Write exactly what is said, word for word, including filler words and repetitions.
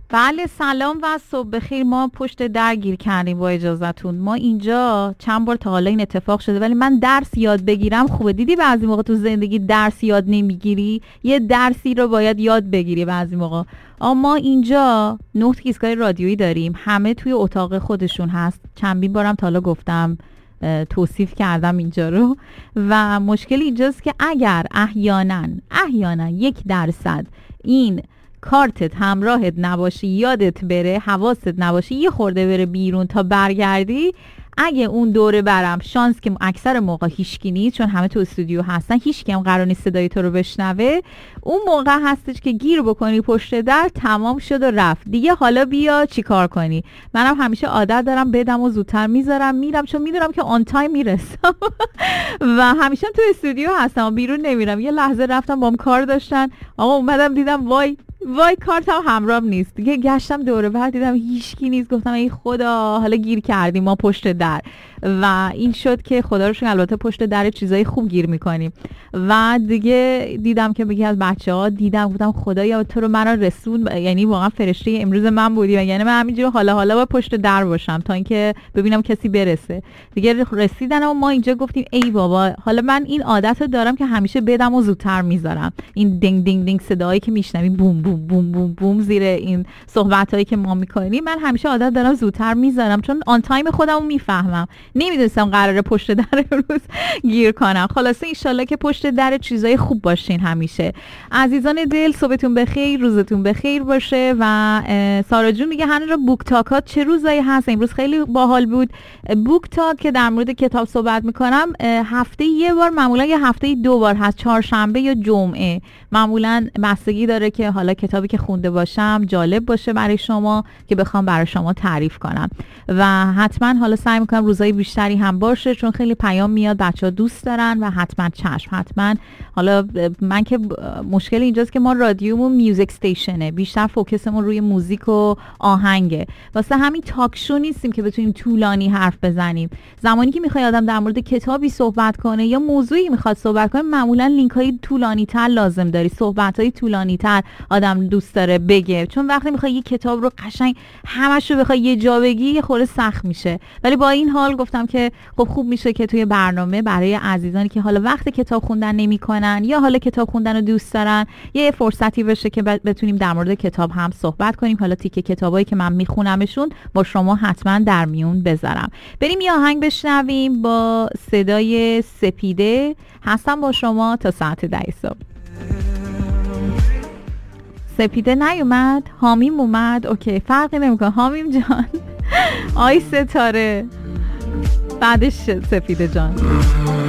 بله سلام و صبح بخیر. ما پشت در گیر کردیم با اجازهتون. ما اینجا چند بار تا حالا این اتفاق شده ولی من درس یاد بگیرم خوبه. دیدی بعضی موقع تو زندگی درس یاد نمیگیری، یه درسی رو باید یاد بگیری بعضی موقع. اما اینجا نه ایستگاه رادیویی داریم، همه توی اتاق خودشون هست. چندین بارم تا حالا گفتم، توصیف کردم اینجا رو. و مشکل اینجاست که اگر احیانا احیانا یک درصد این کارتت همراهت نباشه، یادت بره، حواست نباشه، یه خورده بره بیرون تا برگردی، اگه اون دوره برم شانس که اکثر موقع هیچکی نیست چون همه تو استودیو هستن، هیچکی هم قرار نیست صدای تو رو بشنوه، اون موقع هستش که گیر بکنی پشت در، تمام شد و رفت دیگه. حالا بیا چی کار کنی؟ منم همیشه عادت دارم بدم و زودتر میذارم میرم چون میدونم که آن تایم میرسم و همیشه تو استودیو هستم و بیرون نمیرم. یه لحظه رفتم بام کار داشتن، آقا اومدم دیدم وای وای کارتم همراهم نیست دیگه. گشتم دوره بعد دیدم هیچکی نیست، گفتم ای خدا حالا گیر کردیم ما پشت در. و این شد که خدا رو شکر البته پشت در چیزای خوب گیر میکنیم. و دیگه دیدم که یکی از بچه‌ها دیدم، گفتم خدایا تو رو منو رسون، یعنی واقعا فرشته امروز من بودی و یعنی من همینجوری حالا حالا با پشت در باشم تا اینکه ببینم کسی برسه. دیگه رسیدن و ما اینجا گفتیم ای بابا حالا من این عادت رو دارم که همیشه بدم و زودتر میذارم. این دینگ دینگ دینگ صدایی که میشنویم بوم بوم بوم بوم بوم زیر این صحبتایی که ما میکنیم، من همیشه عادت دارم زودتر میذارم چون آن تایم خودمو میفهمم. نمیدونستم قراره پشت در روز گیر کنم. خلاصه انشالله که پشت در چیزای خوب باشین همیشه. عزیزان دل صبحتون بخیر، روزتون بخیر باشه. و سارا جون میگه هنوز بوک تاکات چه روزایی هست؟ امروز خیلی باحال بود. بوک تاک که در مورد کتاب صحبت میکنم هفته یه بار، معمولا یه هفته دو بار هست، چهارشنبه یا جمعه. معمولا بستگی داره که حالا کتابی که خونده باشم جالب باشه برای شما که بخوام برای شما تعریف کنم. و حتما حالا سعی میکنم روزای بیشتری هم باشه چون خیلی پیام میاد بچه‌ها دوست دارن و حتما چشم حتما. حالا من که مشکل اینجاست که ما رادیومون میوزیک استیشنه، بیشتر فوکسمون روی موزیک و آهنگه، واسه همین تاک شو نیستیم که بتونیم طولانی حرف بزنیم. زمانی که میخوای آدم در مورد کتابی صحبت کنه یا موضوعی میخواد صحبت کنه، معمولا لینک‌های طولانی‌تر لازم داری، صحبت‌های طولانی‌تر آدم دوست داره بگه، چون وقتی میخوای یه کتاب رو قشنگ همش رو بخوای یه جا بگی یه خورده سخت میشه. ولی با این حال گفتم که خب خوب میشه که توی برنامه برای عزیزانی که حالا وقت کتاب خوندن نمی‌کنن یا حالا کتاب خوندن رو دوست دارن یه فرصتی بشه که بتونیم در مورد کتاب هم صحبت کنیم. حالا تیکه کتابایی که من میخونمشون با شما حتما در میون بذارم. بریم یه آهنگ بشنویم با صدای سپیده. هستم با شما تا ساعت ده صبح. سپیده نیومد، حامیم اومد. اوکی فرقی نمیکنه. حامیم جان آی ستاره بعدش سپیده جان.